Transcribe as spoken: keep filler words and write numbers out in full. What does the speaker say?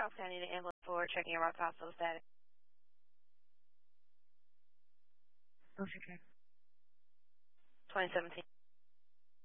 Charles County to ambulance for checking your rock hospital status. What's your check? twenty seventeen.